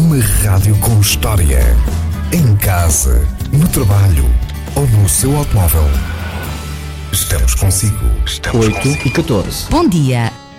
Uma rádio com história. Em casa, no trabalho ou no seu automóvel. Estamos consigo. 8 e 14. Bom dia.